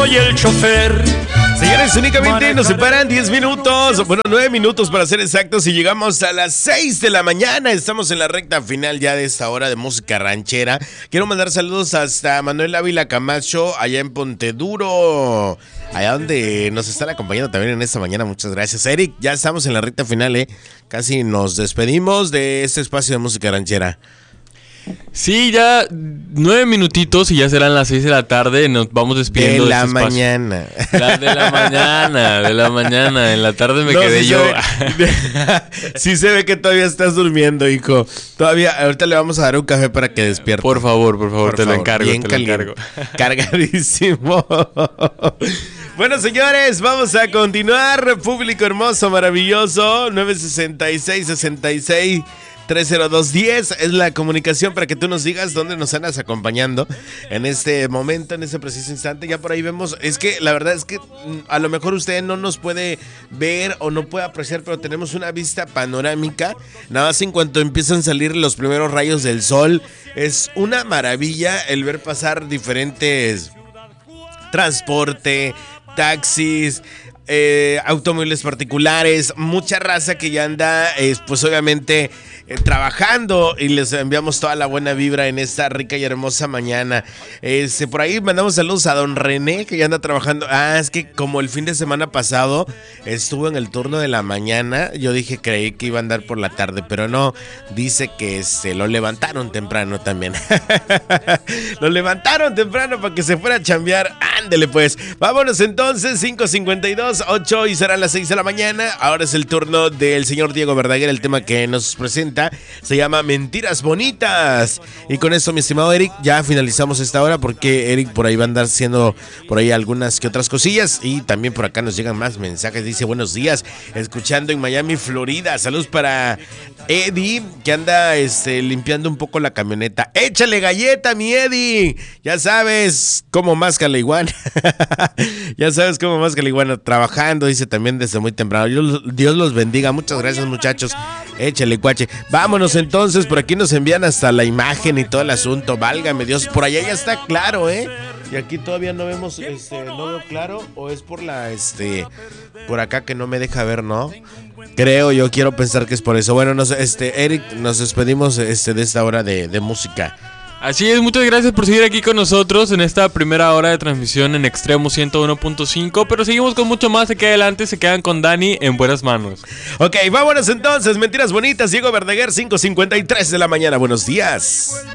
soy el chofer. Señores, únicamente nos separan 10 minutos, bueno, 9 minutos para ser exactos, y llegamos a las 6 de la mañana. Estamos en la recta final ya de esta hora de música ranchera. Quiero mandar saludos hasta Manuel Ávila Camacho, allá en Ponteduro, allá donde nos están acompañando también en esta mañana. Muchas gracias, Eric. Ya estamos en la recta final, casi nos despedimos de este espacio de música ranchera. Sí, ya 9 minutitos y ya serán las 6 de la tarde. Nos vamos despidiendo de la mañana. De la mañana. En la tarde me quedé sí yo. Sí se ve que todavía estás durmiendo, hijo. Todavía, ahorita le vamos a dar un café para que despierte. Por favor, te lo encargo. Bien caliente. Cargadísimo. Bueno, señores, vamos a continuar. Público hermoso, maravilloso. 966-66 30210 es la comunicación para que tú nos digas dónde nos andas acompañando en este momento, en este preciso instante. Ya por ahí vemos, es que la verdad es que a lo mejor usted no nos puede ver o no puede apreciar, pero tenemos una vista panorámica. Nada más en cuanto empiezan a salir los primeros rayos del sol, es una maravilla el ver pasar diferentes transporte, taxis, automóviles particulares, mucha raza que ya anda, pues obviamente trabajando, y les enviamos toda la buena vibra en esta rica y hermosa mañana. Por ahí mandamos saludos a don René, que ya anda trabajando. Es que como el fin de semana pasado estuvo en el turno de la mañana, yo creí que iba a andar por la tarde, pero no, dice que lo levantaron temprano también. Lo levantaron temprano para que se fuera a chambear. Ándele pues, vámonos entonces, 5:52, 8 y serán las 6 de la mañana. Ahora es el turno del señor Diego Verdaguer. El tema que nos presenta se llama Mentiras Bonitas. Y con esto, mi estimado Eric, ya finalizamos esta hora, porque Eric por ahí va a andar haciendo por ahí algunas que otras cosillas. Y también por acá nos llegan más mensajes. Dice: buenos días, escuchando en Miami, Florida. Saludos para Eddie, que anda limpiando un poco la camioneta. Échale galleta, mi Eddie. Ya sabes cómo masca la iguana. Ya sabes cómo masca la iguana. Trabajando, dice también desde muy temprano. Dios los bendiga. Muchas gracias, muchachos. Échale, cuache. Vámonos entonces. Por aquí nos envían hasta la imagen y todo el asunto. Válgame Dios. Por allá ya está claro, Y aquí todavía no vemos, no veo claro. O es por por acá que no me deja ver, ¿no? Quiero pensar que es por eso. Bueno, Eric, nos despedimos de esta hora de música. Así es, muchas gracias por seguir aquí con nosotros en esta primera hora de transmisión en Extremo 101.5, pero seguimos con mucho más aquí adelante. Se quedan con Dani en buenas manos. Ok, vámonos entonces. Mentiras Bonitas, Diego Verdaguer, 5:53 de la mañana. Buenos días.